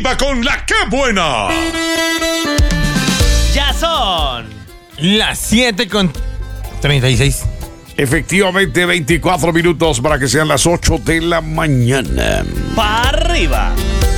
arriba con la que buena. Ya son las 7:36. Efectivamente, 24 minutos para que sean las 8 de la mañana. para arriba.